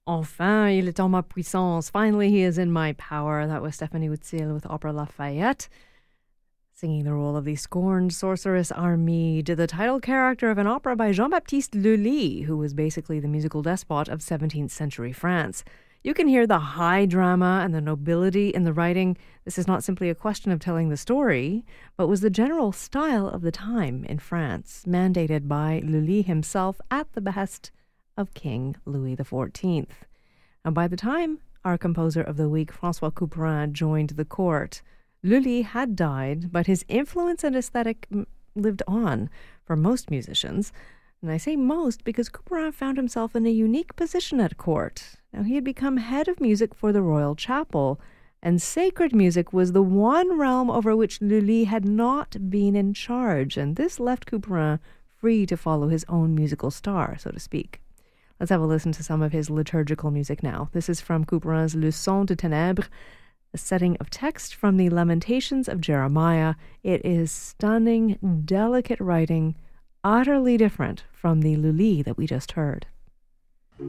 Enfin, il est en ma puissance. Finally, he is in my power. That was Stephanie Outzil with Opera Lafayette, singing the role of the scorned sorceress Armide, the title character of an opera by Jean-Baptiste Lully, who was basically the musical despot of 17th century France. You can hear the high drama and the nobility in the writing. This is not simply a question of telling the story, but was the general style of the time in France, mandated by Lully himself at the behest of King Louis XIV. And by the time our composer of the week, François Couperin, joined the court, Lully had died, but his influence and aesthetic lived on for most musicians. And I say most because Couperin found himself in a unique position at court. Now, he had become head of music for the Royal Chapel, and sacred music was the one realm over which Lully had not been in charge, and this left Couperin free to follow his own musical star, so to speak. Let's have a listen to some of his liturgical music now. This is from Couperin's Le Son de Ténèbres, a setting of text from the Lamentations of Jeremiah. It is stunning, delicate writing, utterly different from the Lully that we just heard.